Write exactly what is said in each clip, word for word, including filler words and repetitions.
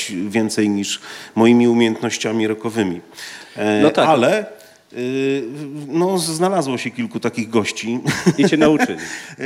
zainteresować więcej niż moimi umiejętnościami rockowymi. No tak. Ale no, znalazło się kilku takich gości. I cię nauczyli.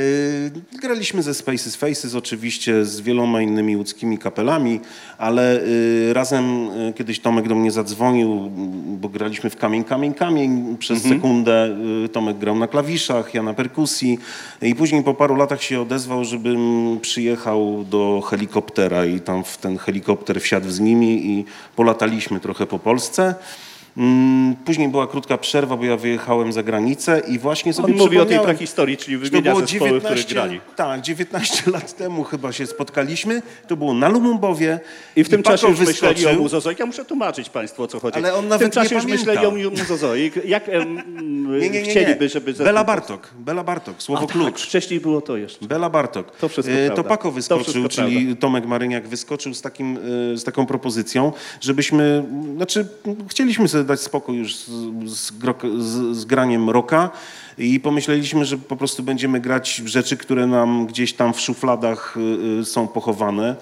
Graliśmy ze Spaces Faces oczywiście, z wieloma innymi łódzkimi kapelami, ale razem kiedyś Tomek do mnie zadzwonił, bo graliśmy w Kamień, Kamień, Kamień. Przez mhm. sekundę Tomek grał na klawiszach, ja na perkusji i później po paru latach się odezwał, żebym przyjechał do helikoptera i tam w ten helikopter wsiadł z nimi i polataliśmy trochę po Polsce. Później była krótka przerwa, bo ja wyjechałem za granicę i właśnie sobie On mówi o tej prahistorii, czyli wymienia zespoły, w których grali. Tak, dziewiętnaście lat temu chyba się spotkaliśmy. To było na Lumumbowie. I w tym i czasie już wyskoczył. myśleli o Muzozoik. Ja muszę tłumaczyć państwu, o co chodzi. Ale on w nawet tym czasie nie już pamięta. myśleli o Muzozoik. Jak em, nie, nie, nie, chcieliby, nie. żeby... Bela Bartok. Bela Bartok, słowo A klucz. tak, wcześniej było to jeszcze. Bela Bartok. To wszystko e, prawda. To Pako wyskoczył, to czyli prawda. Tomek Maryniak wyskoczył z, takim, e, z taką propozycją, żebyśmy, znaczy chcieliśmy sobie dać spokój już z, z, z, z graniem rocka i pomyśleliśmy, że po prostu będziemy grać rzeczy, które nam gdzieś tam w szufladach y, są pochowane,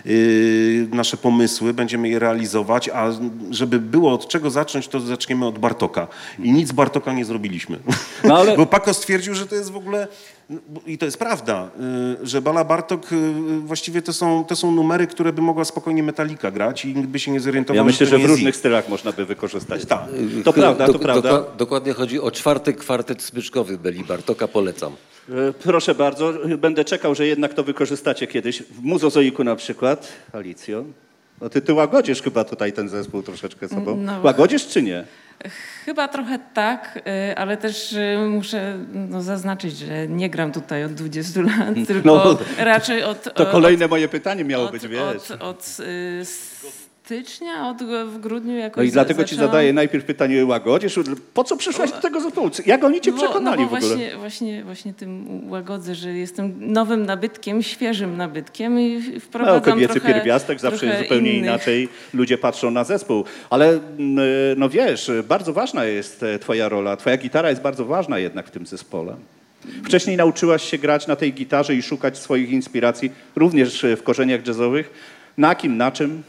y, nasze pomysły, będziemy je realizować, a żeby było od czego zacząć, to zaczniemy od Bartoka. I nic z Bartoka nie zrobiliśmy. No ale... Bo Pako stwierdził, że to jest w ogóle, i to jest prawda, y, że Bela Bartok y, właściwie to są, to są numery, które by mogła spokojnie Metallica grać i nikt by się nie zorientował. Ja myślę, że, że w różnych stylach można by wykorzystać. Tak. To Do, prawda, to do, prawda. Do, dokładnie chodzi o czwarty kwartet smyczkowy Beli Bartoka, polecam. Proszę bardzo, będę czekał, że jednak to wykorzystacie kiedyś. W Muzozoiku na przykład, Alicjo, no ty, ty łagodzisz chyba tutaj ten zespół troszeczkę sobą. No. Łagodzisz czy nie? Chyba trochę tak, ale też muszę no, zaznaczyć, że nie gram tutaj od dwudziestu lat, tylko no, raczej od... To kolejne od, moje pytanie miało od, być, wiesz. Od, od y, stycznia, od, w grudniu jakoś No i dlatego zaczęłam... ci zadaję najpierw pytanie, łagodzisz? Po co przyszłaś do tego zespołu? Jak oni cię bo, przekonali no bo w ogóle? Właśnie, właśnie, właśnie tym łagodzę, że jestem nowym nabytkiem, świeżym nabytkiem i wprowadzam no, kobiecy trochę, pierwiastek zawsze trochę jest zupełnie innych. inaczej. Ludzie patrzą na zespół. Ale no wiesz, bardzo ważna jest twoja rola. Twoja gitara jest bardzo ważna jednak w tym zespole. Wcześniej nauczyłaś się grać na tej gitarze i szukać swoich inspiracji, również w korzeniach jazzowych. Na kim, na czym?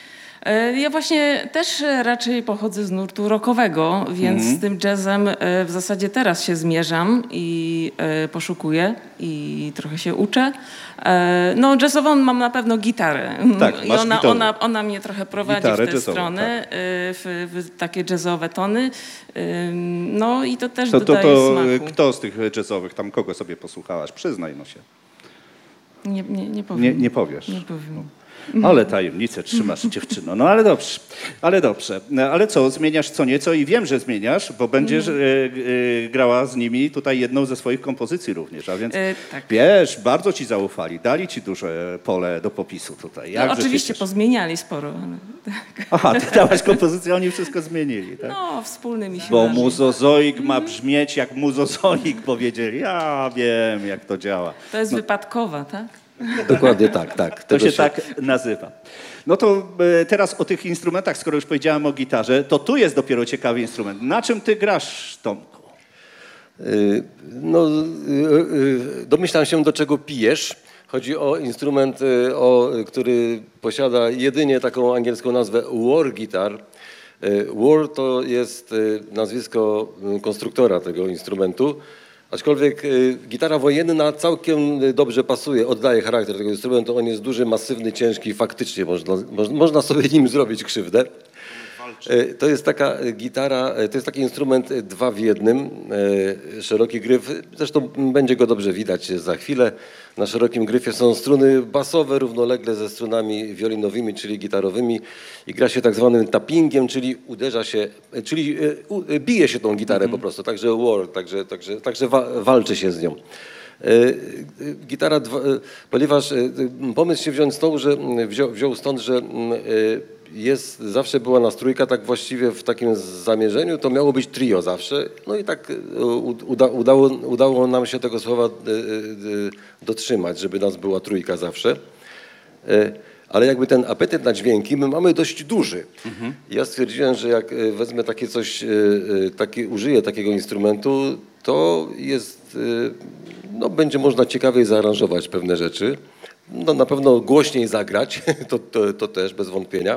Ja właśnie też raczej pochodzę z nurtu rockowego, więc mm-hmm. z tym jazzem w zasadzie teraz się zmierzam i poszukuję i trochę się uczę. No jazzową mam na pewno gitarę tak, i ona, ona, ona mnie trochę prowadzi Gitarę w tę jazzową, stronę, tak. w, w takie jazzowe tony. No i to też to, to, dodaje to, smaku. Kto z tych jazzowych, tam kogo sobie posłuchałaś? Przyznaj no się. Nie, nie, nie powiem. Nie, nie powiesz. Nie powiem. Ale tajemnicę trzymasz, dziewczyno. No ale dobrze, ale dobrze. Ale co, zmieniasz co nieco i wiem, że zmieniasz, bo będziesz mm. y, y, grała z nimi tutaj jedną ze swoich kompozycji również, a więc y, tak. wiesz, bardzo ci zaufali, dali ci duże pole do popisu tutaj. No, oczywiście pozmieniali sporo. Ale tak. Aha, ty dałaś kompozycję, oni wszystko zmienili, tak? No, wspólnymi siłami. Bo Muzozoik mm. ma brzmieć jak Muzozoik, powiedzieli. Ja wiem, jak to działa. To jest no. wypadkowa, tak? Dokładnie tak, tak. To się, się tak nazywa. No to e, teraz o tych instrumentach, skoro już powiedziałem o gitarze, to tu jest dopiero ciekawy instrument. Na czym ty grasz, Tomku? Yy, no, yy, domyślam się, do czego pijesz. Chodzi o instrument, yy, o, który posiada jedynie taką angielską nazwę war guitar. Yy, war to jest yy, nazwisko konstruktora tego instrumentu. Aczkolwiek y, gitara wojenna całkiem dobrze pasuje, oddaje charakter tego instrumentu. On jest duży, masywny, ciężki, faktycznie można, można sobie nim zrobić krzywdę. Y, to jest taka gitara, to jest taki instrument dwa w jednym, y, szeroki gryf. Zresztą będzie go dobrze widać za chwilę. Na szerokim gryfie są struny basowe, równolegle ze strunami wiolinowymi, czyli gitarowymi i gra się tak zwanym tappingiem, czyli uderza się, czyli y, bije się tą gitarę mm-hmm. po prostu, także war, także, także, także wa, walczy się z nią. Y, gitara, dwa, y, ponieważ y, pomysł się wziąć stąd, że, wziął, wziął stąd, że y, jest, zawsze była nas trójka, tak właściwie w takim zamierzeniu, to miało być trio zawsze. No i tak uda, udało, udało nam się tego słowa dotrzymać, żeby nas była trójka zawsze. Ale jakby ten apetyt na dźwięki my mamy dość duży. Mhm. Ja stwierdziłem, że jak wezmę takie coś, takie, użyję takiego instrumentu, to jest, no, będzie można ciekawiej zaaranżować pewne rzeczy. no, na pewno głośniej zagrać, to, to, to też bez wątpienia.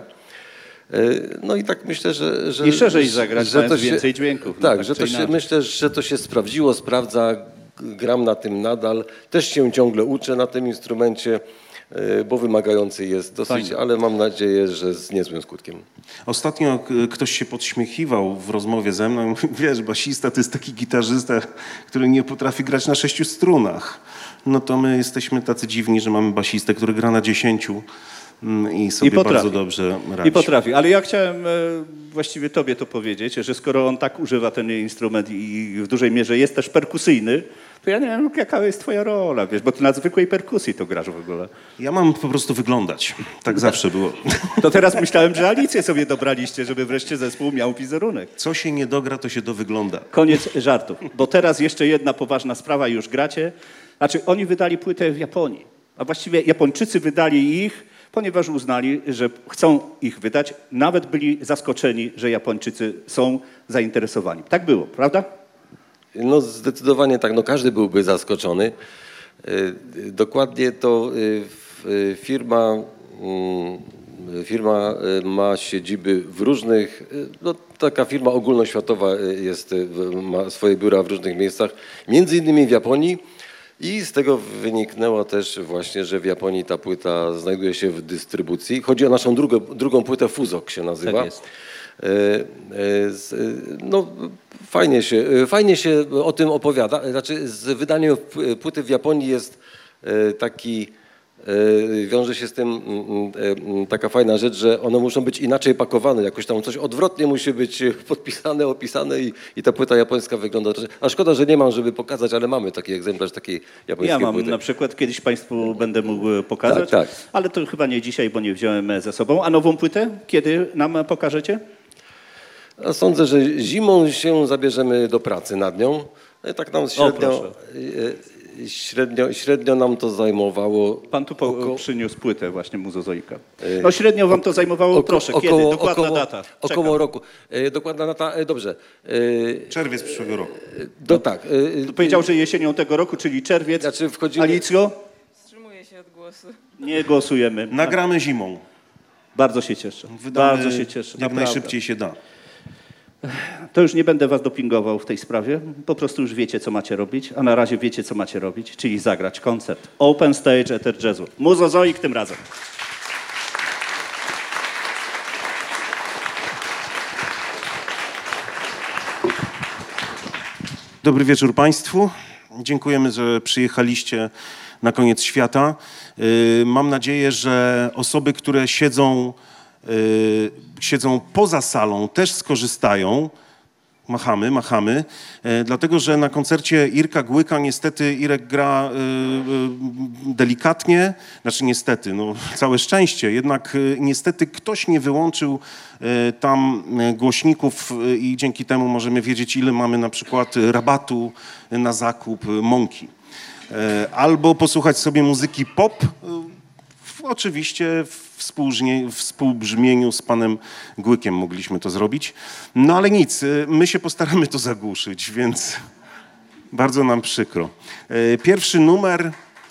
No i tak myślę, że... że I szerzej zagrać, że to się, więcej dźwięków. Tak, no, że to się, inaczej. myślę, że to się sprawdziło, sprawdza, gram na tym nadal. Też się ciągle uczę na tym instrumencie, bo wymagający jest dosyć, Fajnie. ale mam nadzieję, że z niezłym skutkiem. Ostatnio k- ktoś się podśmiechiwał w rozmowie ze mną. Wiesz, basista to jest taki gitarzysta, który nie potrafi grać na sześciu strunach. No to my jesteśmy tacy dziwni, że mamy basistę, który gra na dziesięciu mm, i sobie potrafi. bardzo dobrze radzi. I potrafi, ale ja chciałem e, właściwie tobie to powiedzieć, że skoro on tak używa ten instrument i w dużej mierze jest też perkusyjny, to ja nie wiem, jaka jest twoja rola, wiesz, bo ty na zwykłej perkusji to grasz w ogóle. Ja mam po prostu wyglądać. Tak zawsze było. To teraz myślałem, że Alicję sobie dobraliście, żeby wreszcie zespół miał wizerunek. Co się nie dogra, to się dowygląda. Koniec żartów, bo teraz jeszcze jedna poważna sprawa i już gracie. Znaczy, oni wydali płytę w Japonii, a właściwie Japończycy wydali ich, ponieważ uznali, że chcą ich wydać. Nawet byli zaskoczeni, że Japończycy są zainteresowani. Tak było, prawda? No zdecydowanie tak, no każdy byłby zaskoczony. Y, Dokładnie to y, f- y, firma, mm, firma y, ma siedziby w różnych, y, no taka firma ogólnoświatowa y, jest, y, w- ma swoje biura w różnych miejscach, między innymi w Japonii. I z tego wyniknęło też właśnie, że w Japonii ta płyta znajduje się w dystrybucji. Chodzi o naszą drugą, drugą płytę Fuzok się nazywa. Tak jest. E, e, z- e, No, fajnie się, e, fajnie się o tym opowiada. Znaczy, z wydaniem p- płyty w Japonii jest e, taki, e, wiąże się z tym mm, mm, taka fajna rzecz, że one muszą być inaczej pakowane, jakoś tam coś odwrotnie musi być podpisane, opisane i, i ta płyta japońska wygląda. A szkoda, że nie mam, żeby pokazać, ale mamy taki egzemplarz takiej japońskiej Ja mam płyty. na przykład, kiedyś Państwu będę mógł pokazać, Tak, tak. ale to chyba nie dzisiaj, bo nie wziąłem ze sobą. A nową płytę kiedy nam pokażecie? A sądzę, że zimą się zabierzemy do pracy nad nią. E, Tak nam średnio, proszę. e, średnio, średnio nam to zajmowało. Pan tu po, Oko- przyniósł płytę właśnie Muzozoika. No średnio wam to zajmowało, oko- proszę, kiedy? około- Dokładna około- data. Około Czekam. roku. E, Dokładna data, e, dobrze. E, Czerwiec przyszłego roku. Do, tak. e, Powiedział, że jesienią tego roku, czyli czerwiec. Znaczy wchodzimy- Alicjo? Wstrzymuję się od głosu. Nie głosujemy. Nagramy zimą. Bardzo się cieszę. Wydamy Bardzo się cieszę. jak naprawdę. najszybciej się da. To już nie będę was dopingował w tej sprawie. Po prostu już wiecie, co macie robić, a na razie wiecie, co macie robić, czyli zagrać koncert. Open Stage Ether Jazzu. Muzozoik tym razem. Dobry wieczór Państwu. Dziękujemy, że przyjechaliście na koniec świata. Yy, Mam nadzieję, że osoby, które siedzą, yy, siedzą poza salą, też skorzystają. Machamy, machamy, e, dlatego że na koncercie Irka Głyka niestety Irek gra e, e, delikatnie, znaczy niestety, no całe szczęście, jednak e, niestety ktoś nie wyłączył e, tam e, głośników e, i dzięki temu możemy wiedzieć, ile mamy na przykład rabatu na zakup e, mąki. E, albo posłuchać sobie muzyki pop, e, w- oczywiście w współbrzmie- w współbrzmieniu z panem Głykiem mogliśmy to zrobić. No ale nic, y, my się postaramy to zagłuszyć, więc bardzo nam przykro. Y, Pierwszy numer,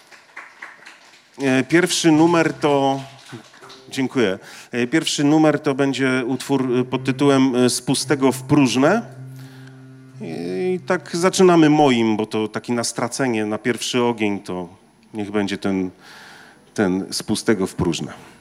y, pierwszy numer to, dziękuję, Y, pierwszy numer to będzie utwór y, pod tytułem y, Z pustego w próżne. I tak zaczynamy moim, bo to taki na stracenie, na pierwszy ogień, to niech będzie ten, ten z pustego w próżne.